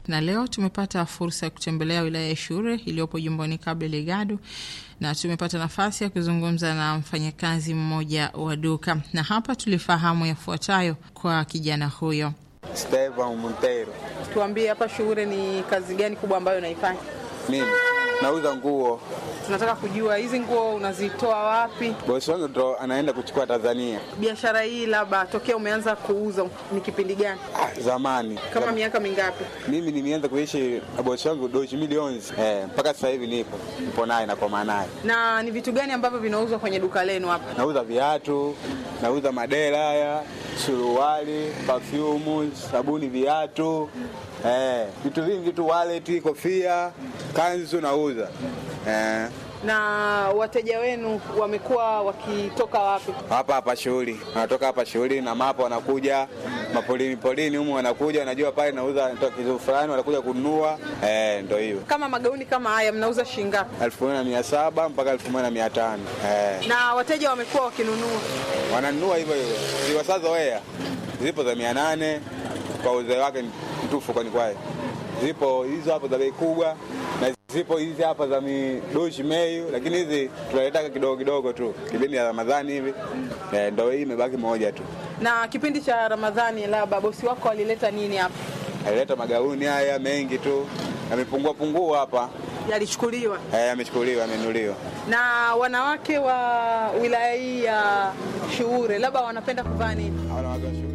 Na leo tumepata fursa ya kutembelea wilaya ya Shure iliyopo jimboni Cabo Delgado, na tumepata nafasi ya kuzungumza na mfanyakazi mmoja wa duka, na hapa tulifahamu yafuatayo kwa kijana huyo. Esteban Montero. Tuambie, hapa Shure ni kazi gani kubwa ambayo unaifanya? Mimi nauza nguo. Tunataka kujua hizi nguo unazitoa wapi? Bosi wangu ndo anaenda kuchukua Tanzania. Biashara hii labda tokea umeanza kuuza ni kipindi gani? Zamani. Kama miaka mingapi? Mimi nimeanza kuishi na bosi wangu 2011. Mpaka sasa hivi nipo naye na kwa maana. Na ni vitu gani ambavyo vinauzwa kwenye duka lenu hapa? Nauza viatu, nauza madera haya, suruali, perfume, sabuni, viatu. Vitu vingi tu, wallet, kofia, kanzu nauza. Na wateja wenu wamekuwa wakitoka wapi? Hapa shughuli. Wanatoka hapa shughuli na mapo wanakuja mapolini humu, wanakuja wanajua pale nauza kitu fulani, wanakuja kununua. Ndio hiyo. Kama magauni kama haya mnauza shilingi ngapi? 1700 mpaka 1500. Na wateja wamekuwa wakinunua? Wananunua hivyo. Ziwasazoea. Zipo za 800 kwa uzee wake mtufu kwani kwae. Zipo hizo hapo za bei kubwa, na zipo hizi hapa za midoshi meyu, lakini hizi tunaleta kidogo kidogo tu. Kipindi ya Ramadhani hivi ndio hii imebaki moja tu. Na kipindi cha Ramadhani labda bosi wako alileta nini hapa? Alileta magauni haya mengi tu. Yamepungua hapa. Yalichukuliwa? Yamechukuliwa, yamenuliwa. Na wanawake wa wilaya hii ya Shure labda wanapenda kuvaa nini? Wanawake